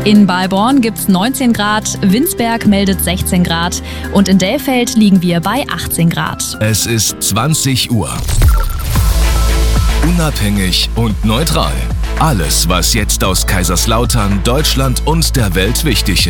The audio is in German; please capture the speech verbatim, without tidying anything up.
In Balborn gibt's neunzehn Grad, Winsberg meldet sechzehn Grad und in Delfeld liegen wir bei achtzehn Grad. Es ist zwanzig Uhr. Unabhängig und neutral. Alles, was jetzt aus Kaiserslautern, Deutschland und der Welt wichtig ist.